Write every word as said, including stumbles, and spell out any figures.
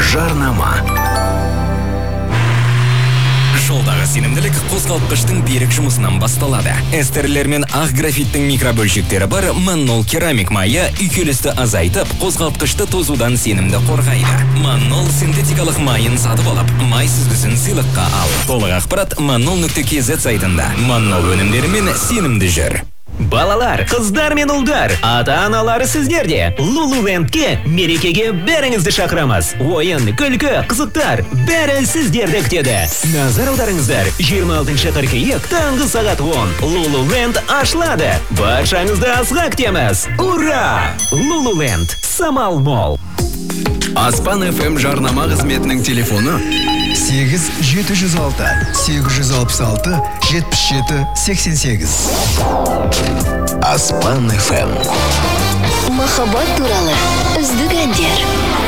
жарнама. Жолдағы сенімділік қозғалтқыштың берік жұмысынан басталады. Эстерлер мен ақ графиттің микробөлшектері бар Маннол керамик майы үйкелісті азайтып, қозғалтқышты тозудан сенімді қорғайды. Маннол синтетикалық майын сатып алып, май сүзгісін сыйлыққа ал. Толық ақпарат маннол нүкте кз сайтында. Маннол өнімдерімен сенімді жүр. Балалар, қыздар мен ұлдар, ата-аналары сіздерде. Лулулендке мерекеге бәріңізді шақырамыз. Ойын, күлкі, қызықтар, бәрі сіздерді күтеді. Назар аударыңыздар, жиырма алтыншы қыркүйек таңғы сағат он. Лулуленд ашылады. Баршаңызды асыға күтеміз. Ура! Лулуленд, Самал Мол. Аспан эф эм жарнама қызметінің телефоны сегіз жеті жүз алты сегіз жүз алпыс алты жетпіс жеті сексен сегіз. Аспан эф эм. Махаббат туралы үздік әндер.